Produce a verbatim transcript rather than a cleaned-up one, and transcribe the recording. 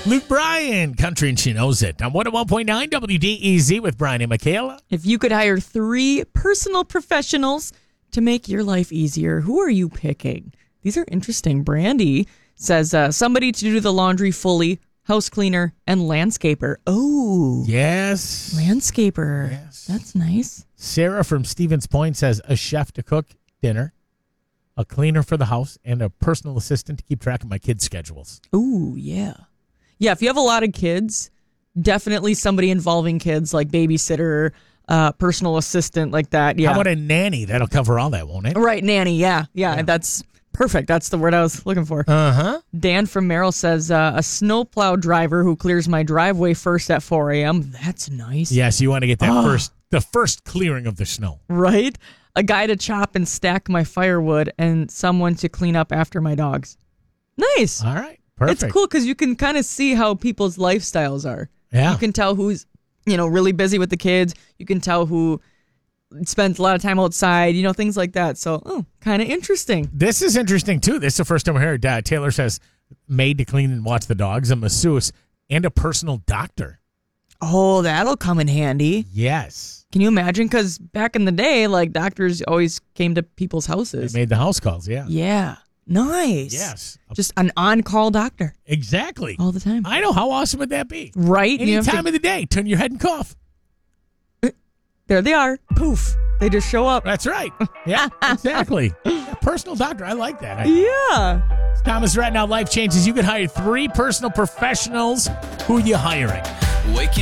Luke Bryan, Country and She Knows It. On one oh one point nine W D E Z with Brian and Michaela. If you could hire three personal professionals to make your life easier, who are you picking? These are interesting. Brandy says uh, somebody to do the laundry fully, house cleaner, and landscaper. Oh. Yes. Landscaper. Yes. That's nice. Sarah from Stevens Point says a chef to cook dinner, a cleaner for the house, and a personal assistant to keep track of my kids' schedules. Ooh, yeah. Yeah, if you have a lot of kids, definitely somebody involving kids, like babysitter, uh, personal assistant, like that. Yeah. How about a nanny? That'll cover all that, won't it? Right, nanny, yeah. Yeah, Yeah. that's perfect. That's the word I was looking for. Uh-huh. Dan from Merrill says, uh, a snowplow driver who clears my driveway first at four a.m. That's nice. Yes, you want to get that Oh. first, the first clearing of the snow. Right? A guy to chop and stack my firewood, and someone to clean up after my dogs. Nice. All right. Perfect. It's cool because you can kind of see how people's lifestyles are. Yeah. You can tell who's, you know, really busy with the kids. You can tell who spends a lot of time outside, you know, things like that. So, oh, kind of interesting. This is interesting, too. This is the first time I heard uh, Taylor says maid to clean and watch the dogs, a masseuse, and a personal doctor. Oh, that'll come in handy. Yes. Can you imagine? Because back in the day, like, doctors always came to people's houses. They made the house calls, yeah. Yeah. Nice. Yes. Just an on-call doctor Exactly. all the time. I know. How awesome would that be? Right? Any You have time to- of the day, turn your head and cough. there they are. Poof. They just show up. That's right. Yeah, exactly. Yeah, personal doctor. I like that. I, Yeah. Thomas Ratnow, Life Changes. You could hire three personal professionals. Who are you hiring? Wake